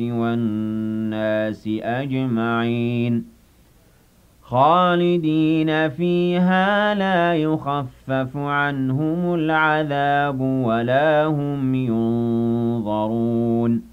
وَالنَّاسِ أَجْمَعِينَ خَالِدِينَ فِيهَا لَا يُخَفَّفُ عَنْهُمُ الْعَذَابُ وَلَا هُمْ يُنظَرُونَ